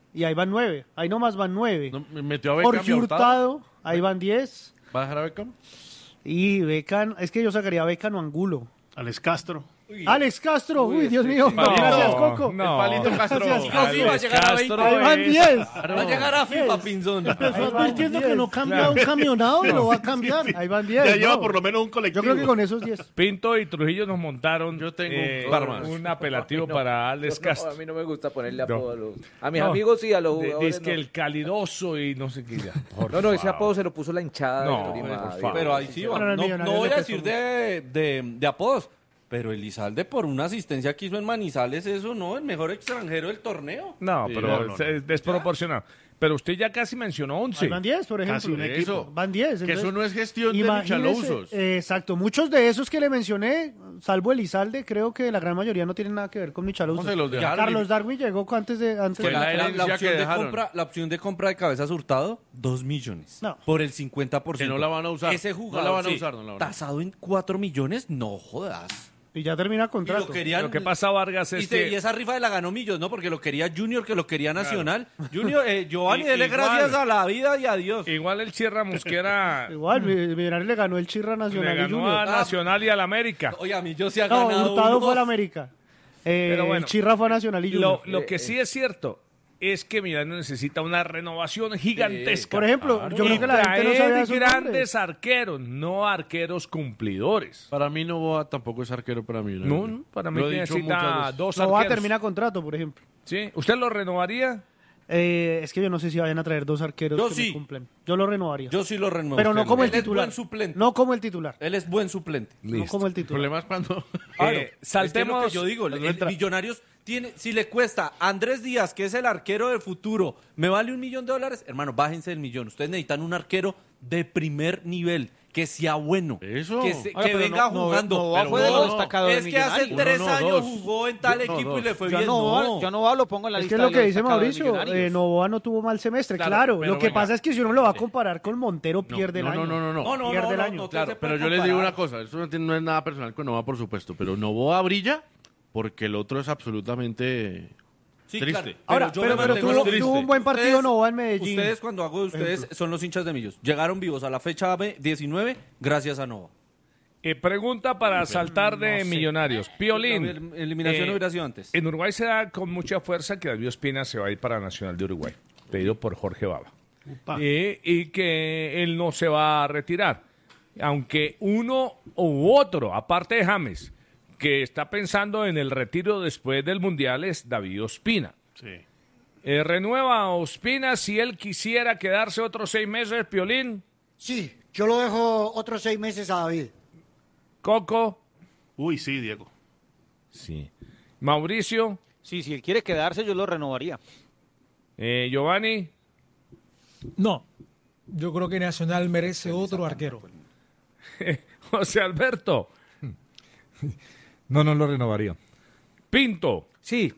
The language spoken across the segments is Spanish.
y ahí van 9. Ahí nomás van 9. No, metió a Beckham Jorge y a Hurtado. Hurtado, ahí van 10. ¿Va a dejar a Beckham? Y Beckham, es que yo sacaría a Beckham o Angulo. Alex Castro. Alex Castro, uy, Dios mío. No, Gracias, Coco. no. El palito Castro. Gracias, No, sí, va a llegar a 20. Ahí van 10. Va a llegar a FIFA, Pinzón. Ahí van advirtiendo 10. que no cambia un camionado y lo va a cambiar. Ahí van 10. Ya lleva no. por lo menos un colectivo. Yo creo que con esos 10. Pinto y Trujillo nos montaron Yo tengo un par más. un apelativo para Alex Castro. A mí no me gusta ponerle No. apodo a mis No. amigos sí, a los jugadores Dice que no. el calidoso y no sé qué ya. No, ese apodo se lo puso la hinchada No, del Tolima. por David. favor. Pero ahí sí, Bueno, el no Millonario voy lo a que decir somos. de apodos, pero Elizalde por una asistencia que hizo en Manizales, eso no, el mejor extranjero del torneo. No, Sí, pero no. es desproporcionado. Pero usted ya casi mencionó Ahí 11. van 10, por ejemplo. Casi un equipo. Eso. Van 10. Que eso no es gestión de Imagínese, Michalousos. exacto, muchos de esos que le mencioné, salvo Elizalde, creo que la gran mayoría no tienen nada que ver con Michalousos. ¿Cómo se los Ya dejaron? Carlos Darwin llegó antes de... Fue la herencia que dejaron. La opción de compra de Cabezas Hurtado, 2 millones. No. Por el 50%. Que no la van a usar. Ese No jugador, la van a sí, usar, no la van a usar. tasado en 4 millones, no jodas. Y ya termina Y contrato. lo querían, Lo que pasa, Vargas, es y que... esa rifa de la ganó Millos, ¿no? Porque lo quería Junior, que lo quería Nacional. Junior, Giovanni, dele Igual. gracias a la vida y a Dios. Igual el Sierra Mosquera Igual, Millonarios le ganó el Chirra le Nacional y ganó Junior. a Nacional y al América. Oye, a mí yo sí ha No, ganado Hurtado unos. fue al América. Pero bueno, el Chirra fue a Nacional y Junior. Lo que sí es cierto es que Millonarios necesita una renovación gigantesca. Por ejemplo, yo creo que la gente no Traer sabía esos grandes nombres. arqueros, no arqueros cumplidores. Para mí Novoa tampoco es arquero para mí. No, para mí Lo he dicho muchas necesita veces. dos Novoa arqueros. termina contrato, por ejemplo. ¿Sí? ¿Usted lo renovaría? Es que yo no sé si vayan a traer 2 arqueros Yo que sí. me cumplen. Yo lo renovaría. Yo sí lo renuevo. pero no como el Él es titular. buen suplente. No como el titular. Él es buen suplente. No como el El titular. problema es cuando... Saltemos. Es que lo que yo digo, No el entra- Millonarios tiene, si le cuesta a Andrés Díaz, que es el arquero del futuro, ¿me vale $1 millón? Hermano, bájense del millón. Ustedes necesitan un arquero de primer nivel, que sea bueno. Eso. Que, Oiga, que pero venga no, jugando. Novoa Pero fue de no, lo no. destacado de Es que hace Millonarios. 3 Uno, no, años dos. jugó en tal No, equipo y dos. le fue Yo bien. a Novoa lo pongo en la Es lista que lo de que los dice destacados de Mauricio, Millonarios. Novoa no tuvo mal semestre, Claro, claro. pero Lo que venga. pasa es que si uno lo va a comparar con Montero, pierde el año. No. Pierde el año. Claro, pero yo les digo una cosa, eso no es nada personal con Novoa, por supuesto, pero Novoa brilla porque el otro es absolutamente triste. Claro. Ahora, yo me pero mantengo tuvo, en lo tuvo un buen partido Ustedes- Novoa en Medellín. Ustedes, cuando hago de ustedes, son los hinchas de Millos. Llegaron vivos a la fecha 19 gracias a Nova. Pregunta para saltar de Millonarios. Piolín. La eliminación no hubiera sido antes. En Uruguay se da con mucha fuerza que David Ospina se va a ir para Nacional de Uruguay, pedido por Jorge Baba. Y que él no se va a retirar. Aunque uno u otro, aparte de James, que está pensando en el retiro después del Mundial, es David Ospina. Sí. ¿Renueva a Ospina si él quisiera quedarse otros 6 meses, Piolín? Sí, yo lo dejo otros 6 meses a David. ¿Coco? Uy, sí, Diego. Sí. ¿Mauricio? Sí, si él quiere quedarse, yo lo renovaría. ¿Giovanni? No, yo creo que Nacional merece otro arquero. José Alberto. No lo renovaría. Pinto. Sí.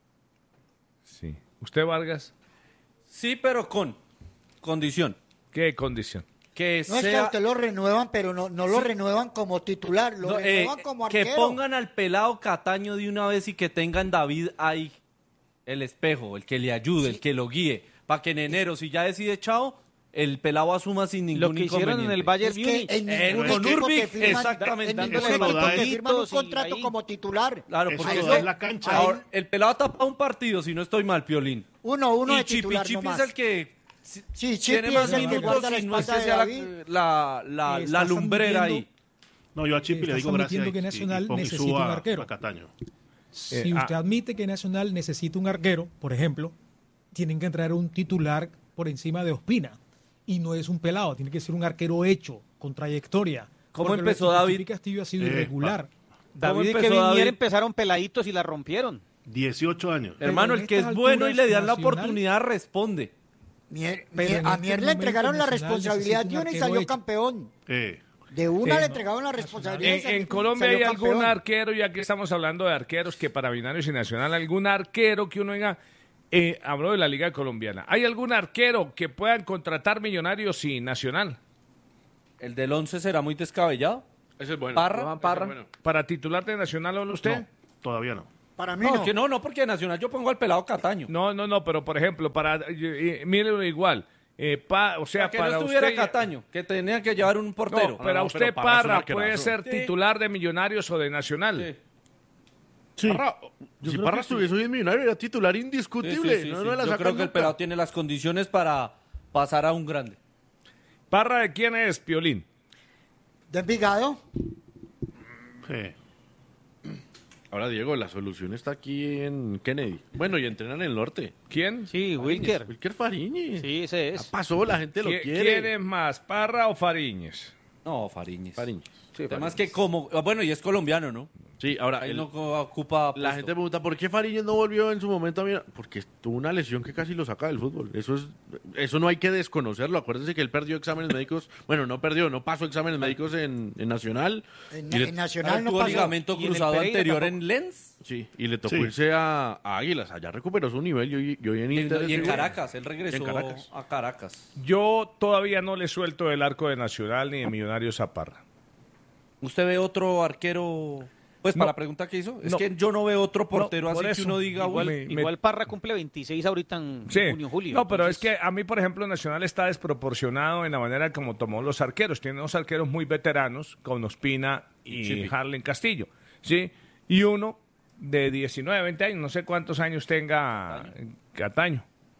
Sí. ¿Usted, Vargas? Sí, pero con condición. ¿Qué condición? Que No es que a sea... usted lo renuevan, pero no lo renuevan como titular, lo no, renuevan como que arquero. pongan al pelado Cataño de una vez y que tengan David ahí, el espejo, el que le ayude, el que lo guíe, para que en enero, si ya decide chao, el pelado asuma sin ningún Lo que hicieron en el Bayern Es que Múnich. en ningún con equipo Urbik, te firman, exactamente. en ningún Eso equipo lo da te es- firman un y contrato ahí- como titular. Claro, Eso porque lo es da que en la cancha. ahora, el pelado ha tapado un partido, si no estoy mal, Piolín. Uno Y de Chipi titular Chipi nomás. es el que Sí, tiene Chipi más es el que minutos guarda la y no es espalda que de sea David. la Estás lumbrera ahí. admitiendo- No, yo a Chipi le Estás digo gracias. admitiendo que Nacional y necesita suba un arquero. a Cataño. Si usted admite que Nacional necesita un arquero, por ejemplo, tienen que traer un titular por encima de Ospina. Y no es un pelado, tiene que ser un arquero hecho, con trayectoria. ¿Cómo Porque lo de empezó Chipi David? Chipi Castillo ha sido irregular. David y empezó Kevin David? Mier empezaron peladitos y la rompieron. 18 años. Hermano, en el que es estas bueno y le dan la alturas, oportunidad responde. Pero en A este Mier le momento entregaron la Nacional responsabilidad de necesita un una y arquero salió hecho. campeón. Eh, De una le no, entregaron la responsabilidad. y En salió- Colombia salió hay algún campeón. arquero, ya que estamos hablando de arqueros, que para Millonarios y Nacional, algún arquero que uno diga, hablo de la Liga Colombiana, ¿hay algún arquero que puedan contratar Millonarios y Nacional? El del 11 será muy descabellado. Ese es bueno. Parra, Ese es Parra. bueno. ¿Para titular de Nacional habla usted? no, todavía no. Para mí No, no. que no, porque Nacional yo pongo al pelado Cataño. No, pero por ejemplo, No, pero por ejemplo, mírenlo igual. O sea, que para no estuviera usted, Cataño, que tenía que llevar un portero. No, pero a usted pero Parra es un Parra arquerazo. puede ser Sí. titular de Millonarios o de Nacional. Sí. Parra, si Parra estuviese hoy en Millonario, era titular indiscutible. Sí. No la Yo sacan creo que el nunca. pelado tiene las condiciones para pasar a un grande. ¿Parra de quién es, Piolín? ¿De Envigado? Sí. Ahora, Diego, la solución está aquí en Kennedy. Bueno, y entrenan en el norte. ¿Quién? Sí, Wilker. Wilker Fariñez. Sí, ese Ya es. pasó, la gente lo quiere. ¿Quién es más, Parra o Fariñez? No, Fariñez. Fariñez. Además que como... Bueno, y es colombiano, ¿no? Sí, ahora, Ahí no ocupa la puesto. gente pregunta, ¿por qué Fariñez no volvió en su momento a mirar? Porque tuvo una lesión que casi lo saca del fútbol. Eso no hay que desconocerlo. Acuérdense que él perdió exámenes médicos. Bueno, no pasó exámenes médicos en Nacional. En Nacional no tuvo pasó. ligamento Y en el cruzado Pereira anterior tampoco. en Lens. Sí, y le tocó Sí. irse a Águilas. Allá recuperó su nivel y hoy en Inter. Y en sí, Caracas, él regresó en Caracas. a Caracas. Yo todavía no le suelto el arco de Nacional ni de Millonarios a Parra. ¿Usted ve otro arquero? Pues No. para la pregunta que hizo, es No. que yo no veo otro portero por así que eso. uno diga, Igual- uy, Igual Parra cumple 26 ahorita en Sí. junio, julio. No, pero entonces- es que a mí, por ejemplo, Nacional está desproporcionado en la manera como tomó los arqueros. Tiene unos arqueros muy veteranos, con Ospina y Chipi. Harlen Castillo, ¿sí? Y uno de 19, 20 años, no sé cuántos años tenga Cataño.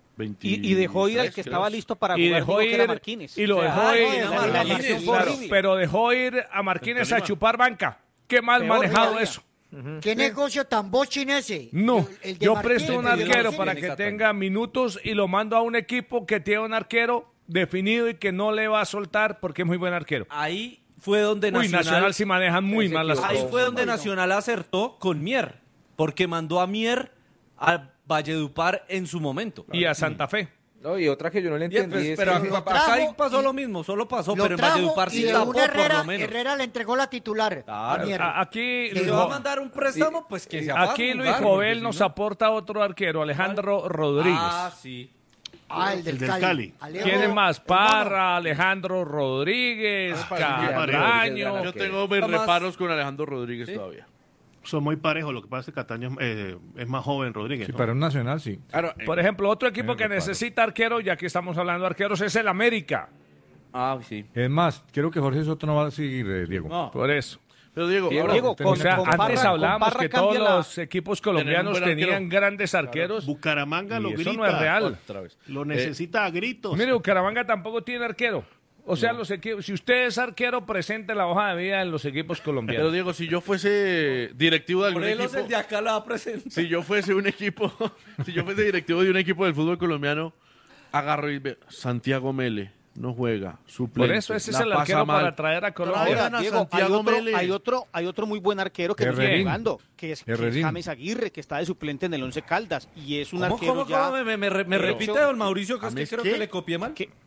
Y dejó ir al que 23, estaba creo. listo para Y jugar, dejó digo que era ir, Marquínez. y lo O sea, dejó ay, ir, no, la Marquínez, lesión fue claro, horrible. pero dejó ir a Marquínez a chupar banca. Qué mal Peor manejado todavía. eso. ¿Qué negocio tan bochin ese? No, El de yo Martínez, presto un el de arquero Martínez. para que tenga minutos y lo mando a un equipo que tiene un arquero definido y que no le va a soltar porque es muy buen arquero. ahí fue donde Uy, Nacional sí manejan muy mal las Ahí cosas. fue donde Nacional acertó con Mier, porque mandó a Mier a Valledupar en su momento. Y a Santa Fe. No, y otra que yo no le Bien, entendí pues, es pero que- lo acá ahí trajo pasó y- lo mismo, solo pasó, Lo pero en trajo Valledupar y sí de tapó una por Herrera, lo menos. Herrera le entregó la titular. Claro. a Mier. Aquí, Le Si dio- va a mandar un préstamo, pues que se aquí Luis Jovel nos aporta otro arquero, Alejandro Rodríguez. Ah, sí. Ah, el del Cali. Alejo, ¿Quién es más? hermano. Parra, Alejandro Rodríguez, Cataño. Yo tengo mis Además- reparos con Alejandro Rodríguez todavía. Son muy parejos. Lo que pasa es que Cataño es más joven, Rodríguez. Sí, ¿no? para un nacional, sí. Claro, Por ejemplo, otro equipo que necesita arquero, ya que estamos hablando de arqueros, es el América. Ah, sí. Es más, creo que Jorge Soto no va a seguir, Diego. No. Por eso. pero Diego, Diego, ahora, Diego, Tengo- O sea, con antes Parra- hablábamos con Parra que todos cambia la- los equipos colombianos Tener un buen tenían arquero. grandes arqueros. Bucaramanga Y lo eso grita. no es real. otra vez. Lo necesita a gritos. Mire, Bucaramanga tampoco tiene arquero. O sea, los equipos, si usted es arquero, presente la hoja de vida en los equipos Pero colombianos. Diego, si yo fuese directivo de algún Morelos equipo, el de acá la va a presentar. si yo fuese un equipo, si yo fuese directivo de un equipo del fútbol colombiano, agarro y ve, Santiago Mele no juega, suplente. Por eso ese es la el pasa arquero mal. para traer a Colombia. Ahora, Traigan a Diego, Santiago Mele. hay otro muy buen arquero que no está Herrerín. jugando, que es Herrerín. James Aguirre, que está de suplente en el Once Caldas, y es un ¿Cómo, arquero cómo, ya... cómo? Me repite, Pero- don Mauricio, que es que ¿James creo qué? que le copié mal. que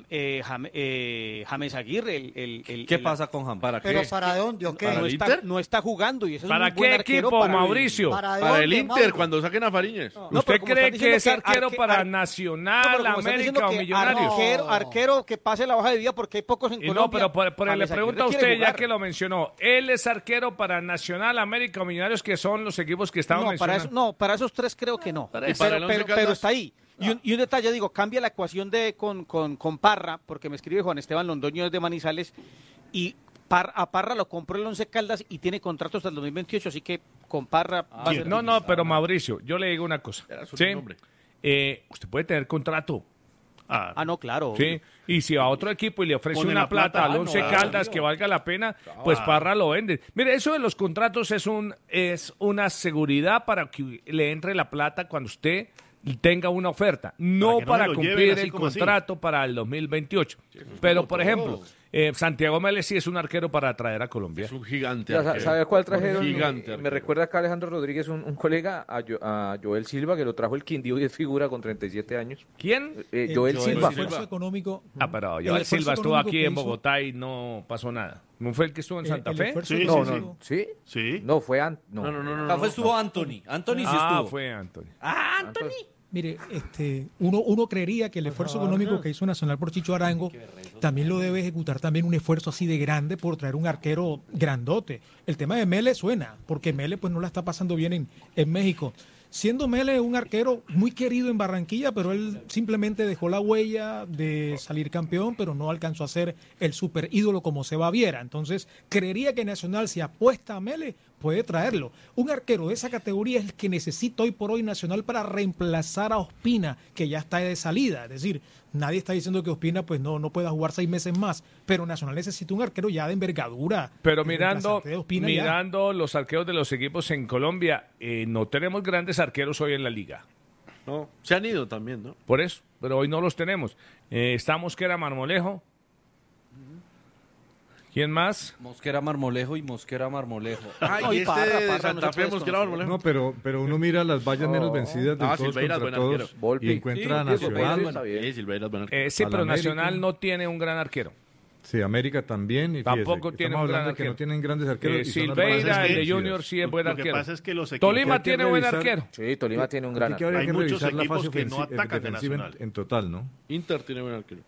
James Aguirre, el ¿Qué pasa con Ham? ¿Para ¿Pero qué? para dónde o qué? ¿Para no, el está, Inter? no está jugando y ese es ¿Para un muy buen qué arquero equipo, para el- Mauricio? ¿Para Para el dónde, Inter, Mauro? cuando saquen a Fariñez. No, ¿Usted pero como cree están que diciendo es arquero para No, Nacional, pero como están diciendo América o que Millonarios? arquero que pase la hoja de vida porque hay pocos en Y Colombia. no, pero le James pregunto a Aguirre usted, quiere ya jugar. que lo mencionó, ¿él es arquero para Nacional, América o Millonarios, que son los equipos que estaban No, para mencionando? eso, no, para esos tres creo que no. Para eso. ¿Y para el Once Caldas? Pero está ahí. Y un detalle, digo, cambia la ecuación con Parra, porque me escribe Juan Esteban Londoño desde Manizales, y a Parra lo compró el Once Caldas y tiene contrato hasta el 2028, así que con Parra va a ser No, no, pero Mauricio, yo le digo una cosa. Era su ¿sí? nombre. Usted puede tener contrato, Ah, no, claro. ¿sí? Y si va a otro equipo y le ofrece Pone una la plata, plata al no, Once claro. Caldas que valga la pena, pues Parra lo vende. Mire, eso de los contratos es una seguridad para que le entre la plata cuando usted tenga una oferta, no que no para se lo lleven cumplir así el como así. contrato para el 2028. Pero, por ejemplo, Santiago Mele sí es un arquero para traer a Colombia. Es un gigante. Ya, arquero. ¿sabe cuál trajeron? Gigante. Me arquero. recuerda acá Alejandro Rodríguez, un colega, a Joel Silva, que lo trajo el Quindío y es figura con 37 años. ¿Quién? Joel El Silva. esfuerzo económico. Pero el Joel esfuerzo Silva estuvo económico aquí que en hizo- Bogotá y no pasó nada. ¿No fue el que estuvo en Santa el Fe? esfuerzo Sí, que No, hizo- no, ¿sí? Sí. No, fue No, no, no. Acá fue estuvo Anthony. Anthony sí Ah, estuvo. fue Antonio. Ah, Anthony. Mire, uno creería que el esfuerzo económico que hizo Nacional por Chicho Arango también lo debe ejecutar también un esfuerzo así de grande por traer un arquero grandote. El tema de Mele suena, porque Mele pues no la está pasando bien en México. Siendo Mele un arquero muy querido en Barranquilla, pero él simplemente dejó la huella de salir campeón, pero no alcanzó a ser el super ídolo como Seba Viera. Entonces, creería que Nacional, si apuesta a Mele, puede traerlo. Un arquero de esa categoría es el que necesita hoy por hoy Nacional para reemplazar a Ospina, que ya está de salida. Es decir, nadie está diciendo que Ospina pues no pueda jugar 6 meses más, pero Nacional necesita un arquero ya de envergadura. Pero mirando los arqueros de los equipos en Colombia, no tenemos grandes arqueros hoy en la liga. No, se han ido también, ¿no? Por eso, pero hoy no los tenemos. Está Mosquera Marmolejo. ¿Quién más? Mosquera Marmolejo y Mosquera Marmolejo. Ay, de Santa Fe, Mosquera Marmolejo. No, pero uno mira las vallas menos vencidas de todos Silveira, contra buen todos Volpi. y encuentra a Sí, Nacional. Sí, Silveira es buen arquero. Sí, pero América. Nacional no tiene un gran arquero. Sí, América también. Y Tampoco fíjese, tiene estamos un gran hablando de que arquero. no tienen grandes arqueros. y son las Silveira, vallas el de vencidas. Junior, sí es buen Lo que arquero. pasa es que los equipos... Tolima hay que tiene buen revisar- arquero. Sí, Tolima tiene un gran Así que habría Hay que muchos revisar la equipos fase que no atacan de defensiva Nacional. en total, ¿no? Inter tiene buen arquero.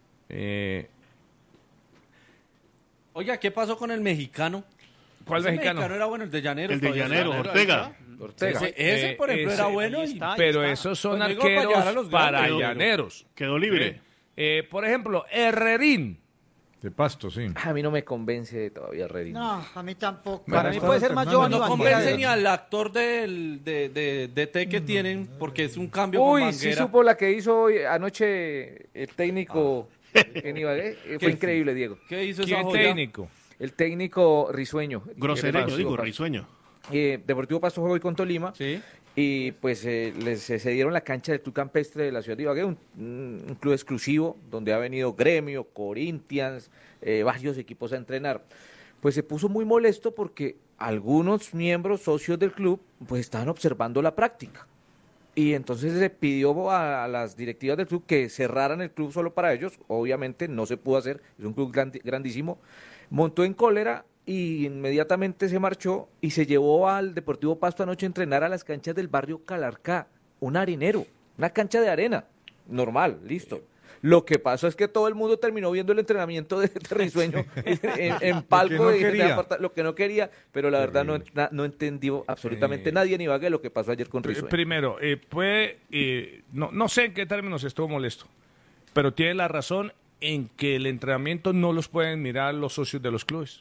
Oiga, ¿qué pasó con el mexicano? ¿Cuál Ese mexicano? era bueno, el de Llaneros. El de todavía Llanero, está. Ortega. Ese, por ejemplo, era bueno. ahí está. Pero esos son Pues digo, para llevar a arqueros los para grandes. Llaneros. Quedó libre. Por ejemplo, Herrerín. De Pasto, sí. A mí no me convence todavía Redín. No, a mí tampoco. Para mí puede ser más alternando. Giovanni No Banguera. convence ni al actor de DT que tienen, porque es un cambio con Uy, sí Banguera. supo la que hizo hoy anoche el técnico en Ibagué. Fue increíble, Diego. ¿Qué hizo esa ¿Quién joya? técnico? El técnico Risueño. Grosereño, digo, Pasto. risueño. Deportivo Pasto jugó hoy con Tolima. Sí. Y pues les cedieron la cancha del Club Campestre de la ciudad de Ibagué, un club exclusivo donde ha venido Gremio, Corinthians, varios equipos a entrenar. Pues se puso muy molesto porque algunos miembros socios del club pues estaban observando la práctica. Y entonces se pidió a las directivas del club que cerraran el club solo para ellos. Obviamente no se pudo hacer, es un club grandísimo. Montó en cólera y inmediatamente se marchó y se llevó al Deportivo Pasto anoche a entrenar a las canchas del barrio Calarcá, un harinero, una cancha de arena, normal, listo. Lo que pasó es que todo el mundo terminó viendo el entrenamiento de Risueño en palco, Lo que no quería. lo que no quería, pero la verdad no entendió absolutamente nadie en Ibagué lo que pasó ayer con Risueño. Primero, no sé en qué términos estuvo molesto, pero tiene la razón en que el entrenamiento no los pueden mirar los socios de los clubes.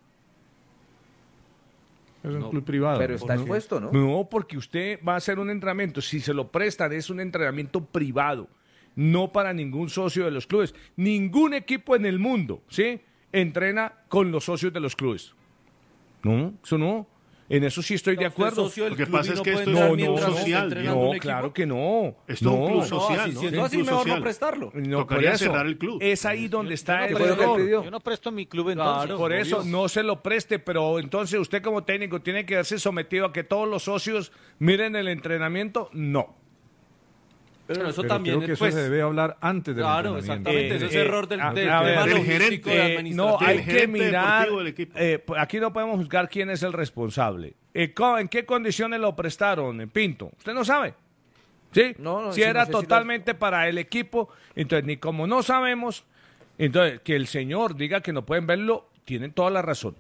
Es un club privado. Pero está expuesto, ¿no? No, porque usted va a hacer un entrenamiento. Si se lo prestan, es un entrenamiento privado, no para ningún socio de los clubes. Ningún equipo en el mundo, ¿sí?, entrena con los socios de los clubes. No, eso no. En eso sí estoy de acuerdo. Lo que pasa es que esto No, es un club no, social. no, Diego. No, claro que no. Esto es un club social, así ¿no? siendo Es un así, club mejor social. no prestarlo. No, Tocaría por eso, cerrar el club. es ahí donde está el fue lo que él error. pidió. Yo no presto mi club entonces. Claro. Por eso obvio. no se lo preste, pero entonces usted como técnico tiene que verse sometido a que todos los socios miren el entrenamiento. No. Pero eso Pero también creo que pues, eso se debe hablar antes del claro, entrenamiento. exactamente. Ese es error del a tema ver, del logístico, gerente. del No, administrativo. hay El que gerente mirar. deportivo del equipo. Aquí no podemos juzgar quién es el responsable. ¿En qué condiciones lo prestaron, Pinto? Usted no sabe. ¿Sí? No, si sí, era no sé si totalmente para el equipo, entonces ni como no sabemos, entonces que el señor diga que no pueden verlo, tienen toda la razón.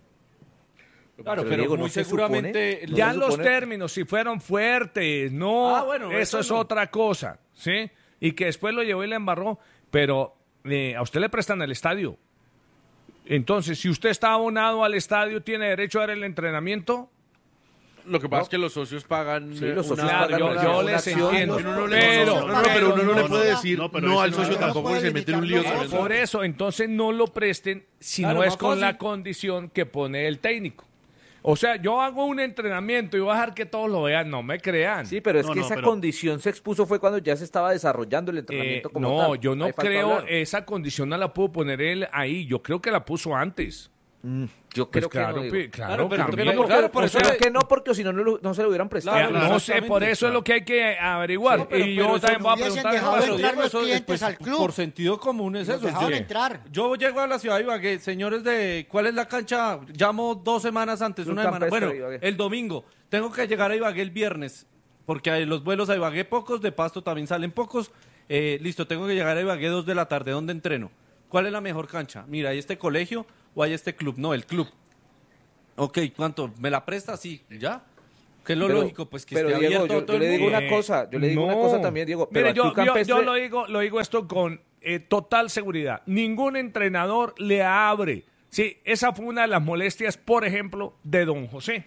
Claro, Pero, pero Diego, muy ¿no se seguramente... supone? Ya se los supone- términos, si fueron fuertes, no, Ah, bueno, eso eso es no. otra cosa, ¿sí? Y que después lo llevó y le embarró, pero a usted le prestan el estadio. Entonces, si usted está abonado al estadio, ¿tiene derecho a ver el entrenamiento? Lo que pasa es que los socios pagan. Sí, los socios Claro, pagan yo una les acción. entiendo, Uno no le- pero... pero uno no le no, puede no, decir no, no, pero al eso socio no tampoco puede y se mete en un lío. limitar con los eso. Por eso, entonces no lo presten si Claro, no es más con fácil. la condición que pone el técnico. O sea, yo hago un entrenamiento y voy a dejar que todos lo vean, no me crean. Sí, pero es No, que no, esa pero- condición se expuso fue cuando ya se estaba desarrollando el entrenamiento como no, tal. yo no Ahí falta creo hablar. esa condición no la pudo poner él ahí. Yo creo que la puso antes. Yo Pues creo claro, que no, digo. claro, pero cambió. claro, por eso Creo que no, porque si no, no se lo hubieran prestado. Claro, no sé, exactamente, por eso es lo que hay que averiguar. Sí, pero y yo eso también no voy a hubiesen preguntar. dejado Pero, entrar Diego, los eso es, clientes pues, al club. Por sentido común es Los eso. dejaron Yo- entrar. Yo llego a la ciudad de Ibagué, señores de... ¿Cuál es la cancha? Llamo 2 semanas antes, Club una semana. Campestre Bueno, de Ibagué. el domingo. Tengo que llegar a Ibagué el viernes. Porque los vuelos a Ibagué pocos, de Pasto también salen pocos. Listo, tengo que llegar a Ibagué 2 de la tarde, ¿dónde entreno? ¿Cuál es la mejor cancha? Mira, ¿hay este colegio o hay este club? No, el club. Ok, ¿cuánto? ¿Me la presta? Sí, ¿ya? ¿Qué es lo lógico? Pues que pero esté Diego, abierto todo yo le el digo mundo. una cosa, una cosa también, Diego. Pero Mire, al Club Campestre- yo lo digo esto con total seguridad. Ningún entrenador le abre. Sí, esa fue una de las molestias, por ejemplo, de don José.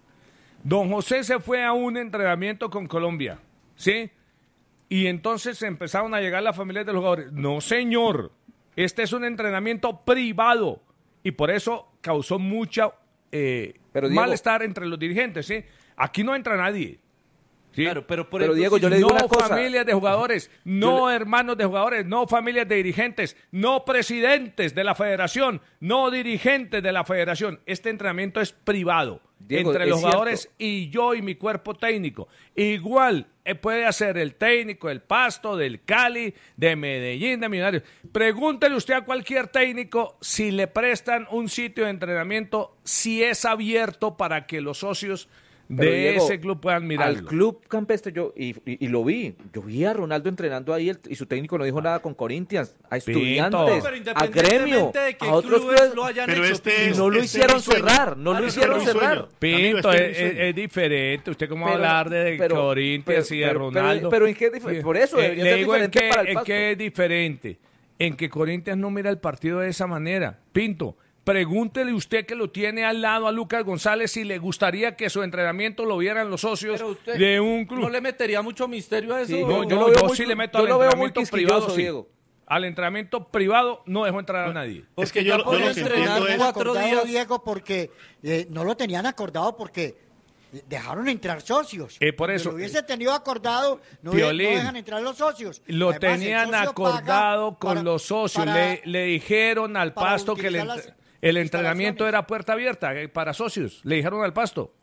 Don José se fue a un entrenamiento con Colombia, ¿sí? Y entonces empezaron a llegar las familias de los jugadores. No, señor, este es un entrenamiento privado y por eso causó mucha Diego, malestar entre los dirigentes, ¿sí? Aquí no entra nadie. ¿sí? Claro, pero por Pero, ejemplo, Diego, si yo le digo no una cosa. familias de jugadores, no hermanos de jugadores, no familias de dirigentes, no presidentes de la federación, no dirigentes de la federación. Este entrenamiento es privado Diego, entre es los cierto. jugadores y yo y mi cuerpo técnico. Igual puede hacer el técnico del Pasto, del Cali, de Medellín, de Millonarios. Pregúntele usted a cualquier técnico si le prestan un sitio de entrenamiento, si es abierto para que los socios Pero, de Diego, ese club puedan mirarlo. Al Club Campestre y lo vi. Yo vi a Ronaldo entrenando ahí y su técnico no dijo nada con Corinthians, a estudiantes, Pero a independientemente Gremio, de que a otros clubes clubes. lo hayan Pero hecho, este Y no lo este hicieron es mi sueño. cerrar, no lo Este hicieron es mi cerrar. sueño. Pinto, Amigo, este es mi sueño. es diferente. ¿Usted cómo va a Pero- hablar de pero- Corinthians y de pero- Ronaldo? pero ¿en qué por eso debería le ser digo diferente para el en Pasto. qué es diferente. En que Corinthians no mira el partido de esa manera. Pinto, pregúntele usted que lo tiene al lado a Lucas González si le gustaría que su entrenamiento lo vieran los socios Pero usted de un club. no le metería mucho misterio a eso. Sí, No, yo lo veo muy- sí le meto yo al lo veo muy entrenamiento quisquilloso, privado, sí. Diego. Al entrenamiento privado no dejo entrar a nadie. Es que ya yo podía lo que entrenar entiendo es... 4 acordado, días. Diego, porque no lo tenían acordado porque dejaron entrar socios. Por Si eso, lo hubiese tenido acordado, no Piolín, dejan entrar los socios. Lo Además, el tenían socio acordado paga con para- los socios. para- Le dijeron al para Pasto que utilizar las el entrenamiento instalaciones. era puerta abierta para socios. Le dijeron al Pasto.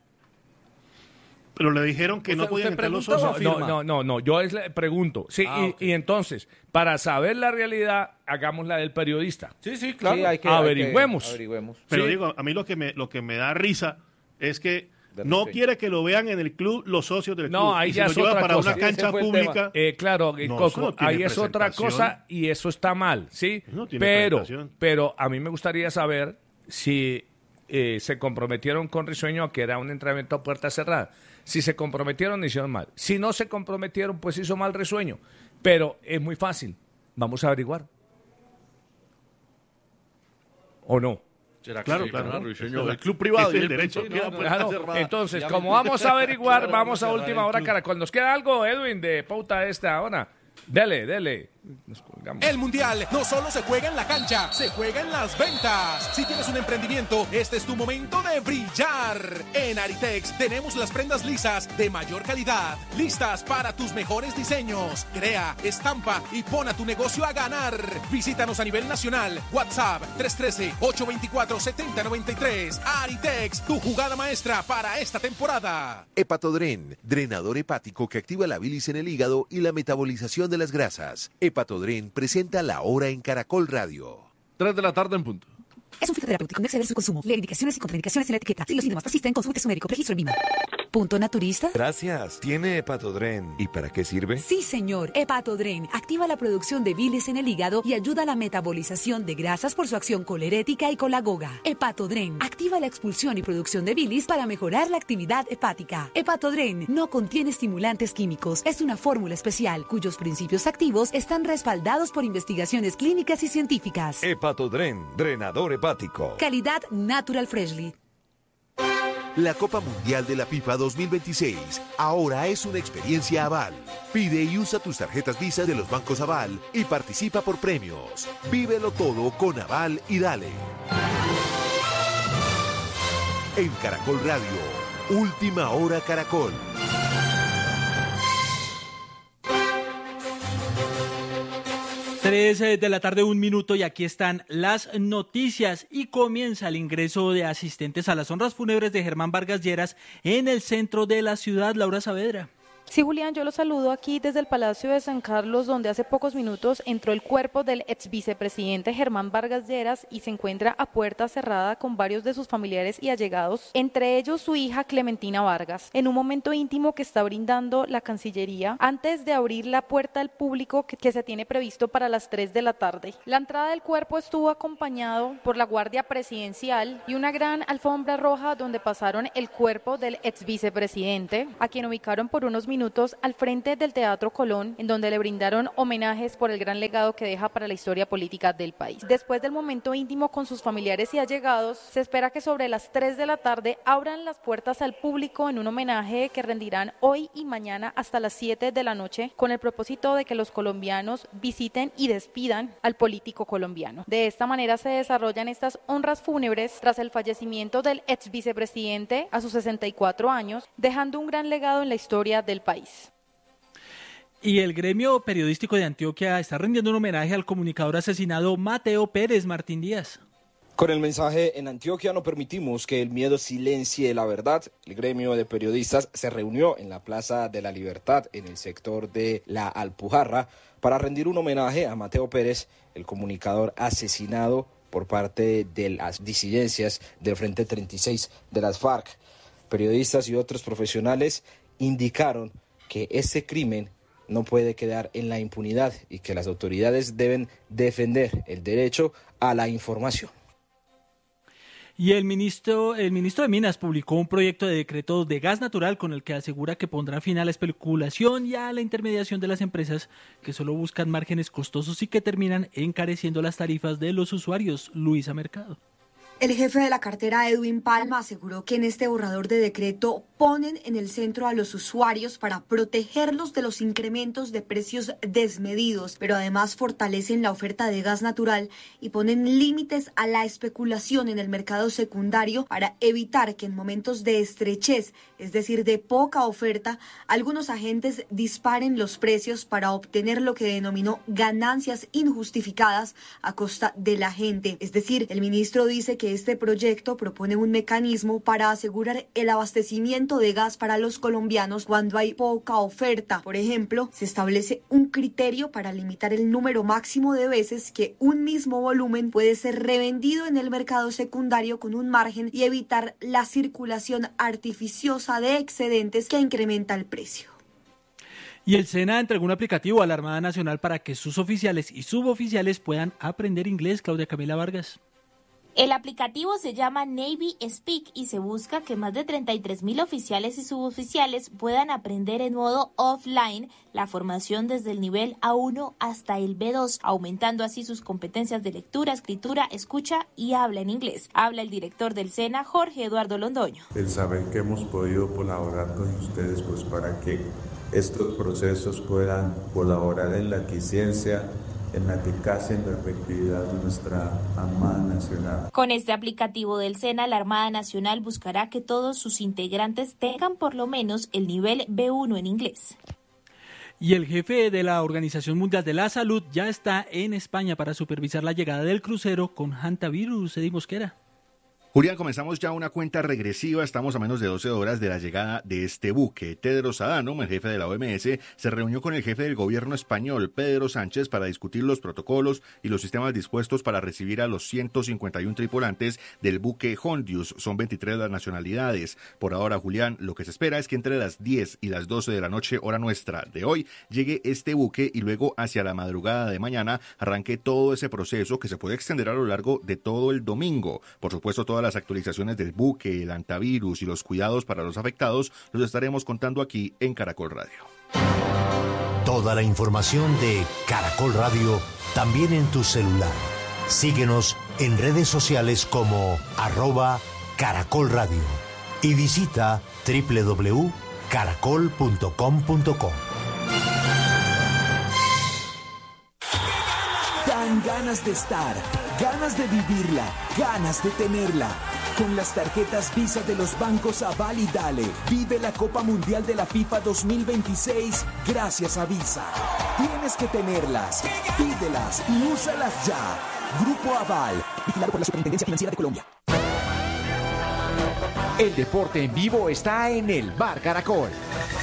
Pero le dijeron que no ¿Usted podían entrar los preguntó o socios. afirma? No. Yo le pregunto. Sí, Ok. y entonces, para saber la realidad, hagamos la del periodista. Sí, sí, claro. Sí, Averigüemos. averigüemos. Pero Sí. digo, a mí lo que me da risa es que De no respeto. quiere que lo vean en el club los socios del No, club. ahí Y ya se es lo lleva otra para cosa. una Sí, ese cancha fue el pública. Claro, No, Coco, eso no tiene ahí es otra presentación. cosa y eso está mal, ¿sí? No tiene presentación. Pero a mí me gustaría saber si se comprometieron con Risueño a que era un entrenamiento a puerta cerrada. Si se comprometieron, hicieron mal. Si no se comprometieron, pues hizo mal Risueño. Pero es muy fácil. Vamos a averiguar. ¿O no? ¿Será que Claro, sí, claro. Ruiseño? El club privado. Es el y derecho. Sí, no, Claro, cerrada. entonces, Ya como me- vamos a averiguar, Claro, vamos a vamos a última cerrar hora, el club. Caracol. ¿Nos queda algo, Edwin, de pauta esta hora? Dele. Nos colgamos. El Mundial no solo se juega en la cancha, se juega en las ventas. Si tienes un emprendimiento, este es tu momento de brillar. En Aritex tenemos las prendas lisas de mayor calidad, listas para tus mejores diseños. Crea, estampa y pon a tu negocio a ganar. Visítanos a nivel nacional. WhatsApp 313-824-7093. Aritex, tu jugada maestra para esta temporada. Hepatodren, drenador hepático que activa la bilis en el hígado y la metabolización de las grasas. Hepatodren presenta La Hora en Caracol Radio. 3 de la tarde en punto. Es un fitoterapéutico, no exceder su consumo. Lee indicaciones y contraindicaciones en la etiqueta. Si los síntomas persisten, consulte a su médico. Registro en Lima. ¿Punto naturista? Gracias. ¿Tiene Hepatodren? ¿Y para qué sirve? Sí, señor. Hepatodren activa la producción de bilis en el hígado y ayuda a la metabolización de grasas por su acción colerética y colagoga. Hepatodren activa la expulsión y producción de bilis para mejorar la actividad hepática. Hepatodren no contiene estimulantes químicos. Es una fórmula especial cuyos principios activos están respaldados por investigaciones clínicas y científicas. Hepatodren, drenador hepático. Calidad Natural Freshly. La Copa Mundial de la FIFA 2026 ahora es una experiencia Aval. Pide y usa tus tarjetas Visa de los bancos Aval y participa por premios. Vívelo todo con Aval y dale. En Caracol Radio, Última Hora Caracol. Tres de la tarde, 1 minuto, y aquí están las noticias. Y comienza el ingreso de asistentes a las honras fúnebres de Germán Vargas Lleras en el centro de la ciudad. Laura Saavedra. Sí, Julián, yo lo saludo aquí desde el Palacio de San Carlos, donde hace pocos minutos entró el cuerpo del ex vicepresidente Germán Vargas Lleras y se encuentra a puerta cerrada con varios de sus familiares y allegados, entre ellos su hija Clementina Vargas, en un momento íntimo que está brindando la Cancillería antes de abrir la puerta al público que se tiene previsto para las 3 de la tarde. La entrada del cuerpo estuvo acompañado por la Guardia Presidencial y una gran alfombra roja donde pasaron el cuerpo del ex vicepresidente, a quien ubicaron por unos minutos al frente del Teatro Colón, en donde le brindaron homenajes por el gran legado que deja para la historia política del país. Después del momento íntimo con sus familiares y allegados, se espera que sobre las 3 de la tarde abran las puertas al público en un homenaje que rendirán hoy y mañana hasta las 7 de la noche, con el propósito de que los colombianos visiten y despidan al político colombiano. De esta manera se desarrollan estas honras fúnebres tras el fallecimiento del ex vicepresidente a sus 64 años, dejando un gran legado en la historia del país. Y el gremio periodístico de Antioquia está rendiendo un homenaje al comunicador asesinado Mateo Pérez Martín Díaz. Con el mensaje "En Antioquia no permitimos que el miedo silencie la verdad", el gremio de periodistas se reunió en la Plaza de la Libertad, en el sector de La Alpujarra, para rendir un homenaje a Mateo Pérez, el comunicador asesinado por parte de las disidencias del Frente 36 de las FARC. Periodistas y otros profesionales indicaron que este crimen no puede quedar en la impunidad y que las autoridades deben defender el derecho a la información. Y el ministro de Minas publicó un proyecto de decreto de gas natural con el que asegura que pondrá fin a la especulación y a la intermediación de las empresas que solo buscan márgenes costosos y que terminan encareciendo las tarifas de los usuarios. Luisa Mercado. El jefe de la cartera, Edwin Palma, aseguró que en este borrador de decreto ponen en el centro a los usuarios para protegerlos de los incrementos de precios desmedidos, pero además fortalecen la oferta de gas natural y ponen límites a la especulación en el mercado secundario para evitar que en momentos de estrechez, es decir, de poca oferta, algunos agentes disparen los precios para obtener lo que denominó ganancias injustificadas a costa de la gente. Es decir, el ministro dice que este proyecto propone un mecanismo para asegurar el abastecimiento de gas para los colombianos cuando hay poca oferta. Por ejemplo, se establece un criterio para limitar el número máximo de veces que un mismo volumen puede ser revendido en el mercado secundario con un margen y evitar la circulación artificiosa de excedentes que incrementa el precio. Y el SENA entregó un aplicativo a la Armada Nacional para que sus oficiales y suboficiales puedan aprender inglés. Claudia Camila Vargas. El aplicativo se llama Navy Speak y se busca que más de 33.000 oficiales y suboficiales puedan aprender en modo offline la formación desde el nivel A1 hasta el B2, aumentando así sus competencias de lectura, escritura, escucha y habla en inglés. Habla el director del SENA, Jorge Eduardo Londoño. El saber que hemos podido colaborar con ustedes pues para que estos procesos puedan colaborar en la eficiencia, en la eficacia y en la efectividad de nuestra Armada Nacional. Con este aplicativo del SENA, la Armada Nacional buscará que todos sus integrantes tengan por lo menos el nivel B1 en inglés. Y el jefe de la Organización Mundial de la Salud ya está en España para supervisar la llegada del crucero con hantavirus. Eddie Mosquera. Julián, comenzamos ya una cuenta regresiva, estamos a menos de 12 horas de la llegada de este buque. Tedros Adhanom, el jefe de la OMS, se reunió con el jefe del gobierno español, Pedro Sánchez, para discutir los protocolos y los sistemas dispuestos para recibir a los 151 tripulantes del buque Hondius. Son 23 las nacionalidades. Por ahora, Julián, lo que se espera es que entre las 10 y las 12 de la noche, hora nuestra de hoy, llegue este buque y luego hacia la madrugada de mañana arranque todo ese proceso que se puede extender a lo largo de todo el domingo. Por supuesto, todas las actualizaciones del buque, el antivirus y los cuidados para los afectados los estaremos contando aquí en Caracol Radio. Toda la información de Caracol Radio también en tu celular. Síguenos en redes sociales como @Caracol Radio y visita www.caracol.com.co. Dan ganas de estar, ganas de vivirla, ganas de tenerla. Con las tarjetas Visa de los bancos Aval y Dale, vive la Copa Mundial de la FIFA 2026 gracias a Visa. Tienes que tenerlas, pídelas y úsalas ya. Grupo Aval, vigilado por la Superintendencia Financiera de Colombia. El deporte en vivo está en el Bar Caracol.